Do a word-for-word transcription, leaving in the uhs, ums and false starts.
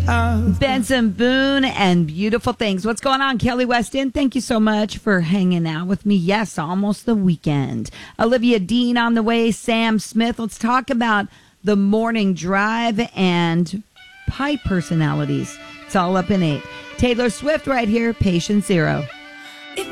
Benson Boone and Beautiful Things. What's going on, Kelly Weston? Thank you so much for hanging out with me. Yes, almost the weekend. Olivia Dean on the way. Sam Smith. Let's talk about the morning drive and pie personalities. It's all up in eight. Taylor Swift right here, Patient Zero.